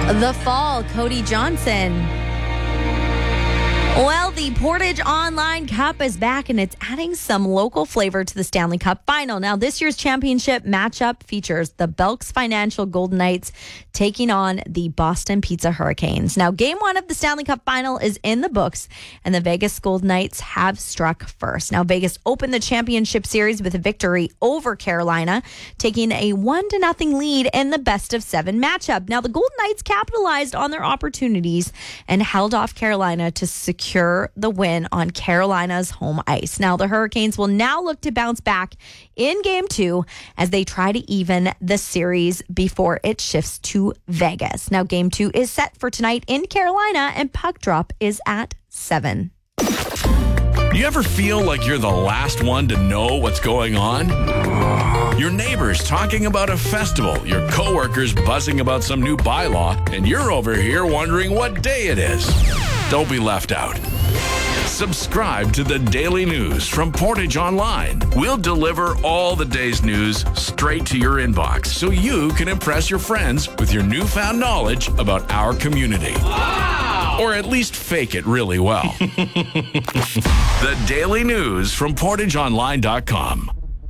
The Fall, Cody Johnson. Well, the Portage Online Cup is back, and it's adding some local flavor to the Stanley Cup Final. Now, this year's championship matchup features the Belks Financial Golden Knights taking on the Boston Pizza Hurricanes. Now, Game 1 of the Stanley Cup Final is in the books, and the Vegas Golden Knights have struck first. Now, Vegas opened the championship series with a victory over Carolina, taking a 1-0 lead in the best-of-7 matchup. Now, the Golden Knights capitalized on their opportunities and held off Carolina to secure the win on Carolina's home ice. Now, the Hurricanes will now look to bounce back in Game 2 as they try to even the series before it shifts to Vegas. Now, Game 2 is set for tonight in Carolina, and puck drop is at 7. You ever feel like you're the last one to know what's going on? Your neighbors talking about a festival, your coworkers buzzing about some new bylaw, and you're over here wondering what day it is. Don't be left out. Subscribe to the Daily News from Portage Online. We'll deliver all the day's news straight to your inbox so you can impress your friends with your newfound knowledge about our community. Wow! Or at least fake it really well. The Daily News from PortageOnline.com.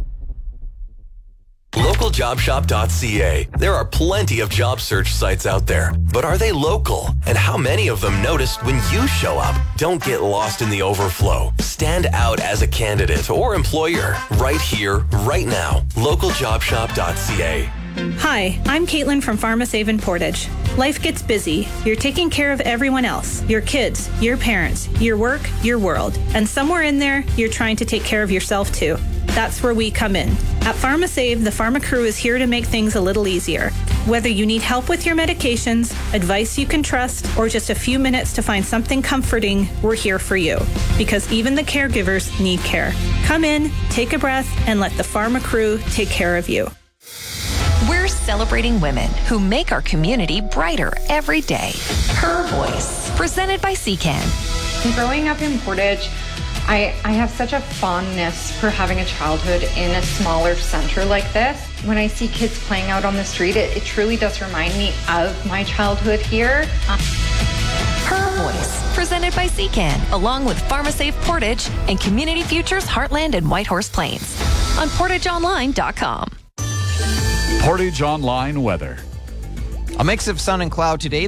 LocalJobShop.ca. There are plenty of job search sites out there, but are they local? And how many of them noticed when you show up? Don't get lost in the overflow. Stand out as a candidate or employer right here, right now. LocalJobShop.ca. Hi, I'm Caitlin from PharmaSave in Portage. Life gets busy. You're taking care of everyone else, your kids, your parents, your work, your world. And somewhere in there, you're trying to take care of yourself too. That's where we come in. At PharmaSave, the Pharma crew is here to make things a little easier. Whether you need help with your medications, advice you can trust, or just a few minutes to find something comforting, we're here for you. Because even the caregivers need care. Come in, take a breath, and let the Pharma crew take care of you. We're celebrating women who make our community brighter every day. Her Voice, presented by CCAN. Growing up in Portage, I have such a fondness for having a childhood in a smaller center like this. When I see kids playing out on the street, it truly does remind me of my childhood here. Her Voice, presented by CCAN, along with PharmaSave Portage and Community Futures Heartland and Whitehorse Plains on PortageOnline.com. Portage Online weather. A mix of sun and cloud today.